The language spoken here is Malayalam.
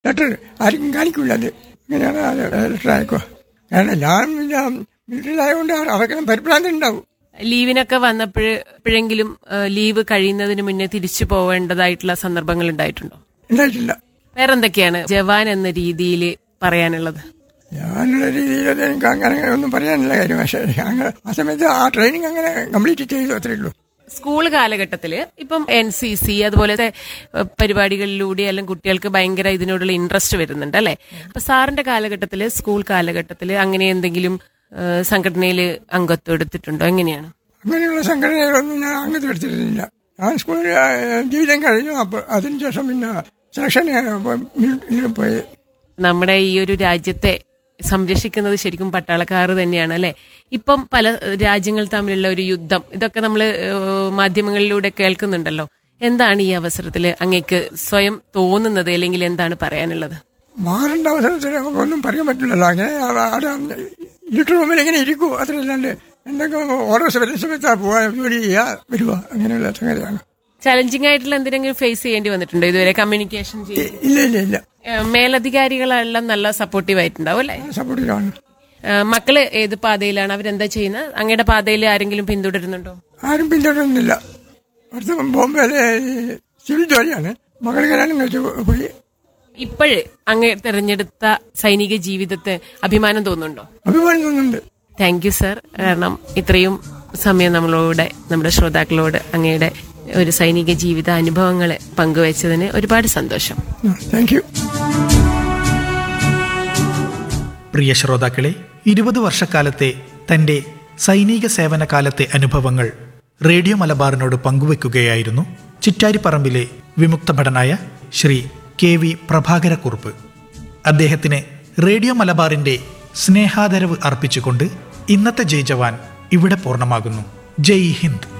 ലെറ്റർ ആർക്കും കാണിക്കില്ല. അത് ഇങ്ങനെയാണ് ലെറ്റർ അയക്കുക. കാരണം ഞാൻ വീട്ടിലായതുകൊണ്ട് അവർക്കെല്ലാം പരിഭ്രാന്തി ഉണ്ടാവും. ലീവിനൊക്കെ വന്നപ്പോഴെങ്കിലും ലീവ് കഴിയുന്നതിന് മുന്നേ തിരിച്ചു പോവേണ്ടതായിട്ടുള്ള സന്ദർഭങ്ങൾ ഉണ്ടായിട്ടുണ്ടോ? ഉണ്ടായിട്ടില്ല. വേറെന്തൊക്കെയാണ് ജവാൻ എന്ന രീതിയിൽ പറയാനുള്ളത്? ഞാനുള്ള രീതിയിൽ എനിക്ക് അങ്ങനെ ഒന്നും പറയാനുള്ള കാര്യം. പക്ഷേ ആ സമയത്ത് ആ ട്രെയിനിങ് അങ്ങനെ കംപ്ലീറ്റ് ചെയ്തു, അത്രേ ഉള്ളൂ. സ്കൂൾ കാലഘട്ടത്തില് ഇപ്പം NCC അതുപോലത്തെ പരിപാടികളിലൂടെ അല്ലെങ്കിൽ കുട്ടികൾക്ക് ഭയങ്കര ഇതിനോടുള്ള ഇൻട്രസ്റ്റ് വരുന്നുണ്ട് അല്ലെ? അപ്പൊ സാറിന്റെ കാലഘട്ടത്തില്, സ്കൂൾ കാലഘട്ടത്തില് അങ്ങനെ എന്തെങ്കിലും സംഘടനയിൽ അംഗത്വം എടുത്തിട്ടുണ്ടോ? എങ്ങനെയാണ്? അങ്ങനെയുള്ള സംഘടനകളൊന്നും ഞാൻ അംഗത്വം എടുത്തിരുന്നില്ല. ഞാൻ സ്കൂളിൽ ജീവിതം കഴിഞ്ഞു. അപ്പോൾ അതിനുശേഷം പിന്നെ സെലക്ഷൻ പോയി. നമ്മുടെ ഈ ഒരു രാജ്യത്തെ സംരക്ഷിക്കുന്നത് ശരിക്കും പട്ടാളക്കാർ തന്നെയാണ് അല്ലെ? ഇപ്പം പല രാജ്യങ്ങൾ തമ്മിലുള്ള ഒരു യുദ്ധം, ഇതൊക്കെ നമ്മൾ മാധ്യമങ്ങളിലൂടെ കേൾക്കുന്നുണ്ടല്ലോ. എന്താണ് ഈ അവസരത്തിൽ അങ്ങേക്ക് സ്വയം തോന്നുന്നത്, അല്ലെങ്കിൽ എന്താണ് പറയാനുള്ളത്? മാറേണ്ട അവസരത്തിൽ നമുക്കൊന്നും പറയാൻ പറ്റില്ലല്ലോ. അങ്ങനെ അവിടെ ഇരുട്ട് റൂമിൽ ഇങ്ങനെ ഇരിക്കൂ, അത്രയല്ലാണ്ട് എന്തൊക്കെ ഓരോ സമയത്താ പോവാ, ജോലി ചെയ്യുക, വരുക, അങ്ങനെയുള്ള സംഗതിയാണ്. ചലഞ്ചിങ് ആയിട്ടുള്ള എന്തെങ്കിലും ഫേസ് ചെയ്യേണ്ടി വന്നിട്ടുണ്ടോ ഇതുവരെ? കമ്മ്യൂണിക്കേഷൻ ഇല്ല. മേലധികാരികളെല്ലാം നല്ല സപ്പോർട്ടീവ് ആയിട്ടുണ്ടാവും അല്ലെ? സപ്പോർട്ടീവാണ്. മക്കള് ഏത് പാതയിലാണ്? അവരെന്താ ചെയ്യുന്നത്? അങ്ങയുടെ പാതയിൽ ആരെങ്കിലും പിന്തുടരുന്നുണ്ടോ? ആരും പിന്തുടരുന്നില്ല. അടുത്ത ബോംബെയിലെ സിവിൽ ജോലിയാണ്. മകൾ കല്യാണം കഴിച്ചു പോയി. ഇപ്പോഴ് അങ്ങ് തെരഞ്ഞെടുത്ത സൈനിക ജീവിതത്തെ അഭിമാനം തോന്നുന്നുണ്ടോ? അഭിമാനം തോന്നുന്നുണ്ട്. Thank you sir. കാരണം ഇത്രയും സമയം നമ്മുടെ ശ്രോതാക്കളോട് അങ്ങയുടെ ഒരു സൈനിക ജീവിത അനുഭവങ്ങളെ പങ്കുവച്ചതിന് ഒരുപാട് സന്തോഷം. Thank you. പ്രിയ ശ്രോതാക്കളെ, 20 വർഷക്കാലത്തെ തന്റെ സൈനിക സേവന കാലത്തെ അനുഭവങ്ങൾ റേഡിയോ മലബാറിനോട് പങ്കുവെക്കുകയായിരുന്നു ചിറ്റാരിപ്പറമ്പിലെ വിമുക്ത ഭടനായ ശ്രീ KV പ്രഭാകരക്കുറുപ്പ്. അദ്ദേഹത്തിന് റേഡിയോ മലബാറിന്റെ സ്നേഹാദരവ് അർപ്പിച്ചുകൊണ്ട് ഇന്നത്തെ ജയ് ജവാൻ ഇവിടെ പൂർണ്ണമാകുന്നു. ജയ് ഹിന്ദ്.